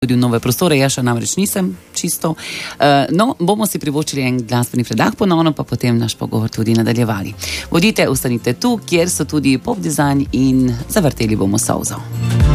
tudi v nove prostore, jaz še namreč nisem čisto. No, bomo si privoščili en glasbeni predah ponovno, pa potem naš pogovor tudi nadaljevali. Bodite, ostanite tu, kjer so tudi pop dizajn in zavrteli bomo solzo.